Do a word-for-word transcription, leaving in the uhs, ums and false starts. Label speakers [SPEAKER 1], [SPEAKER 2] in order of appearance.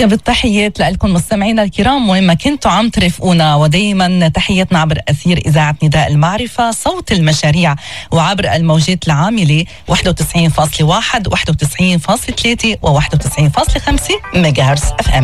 [SPEAKER 1] أطيب التحيات لكم مستمعينا الكرام وين ما كنتوا عم ترافقونا، ودايما تحياتنا عبر أثير إذاعة نداء المعرفة صوت المشاريع وعبر الموجات العاملة واحد وتسعين فاصلة واحد واحد وتسعين فاصلة ثلاثة و واحد وتسعين فاصلة خمسة ميجا هرتز اف ام.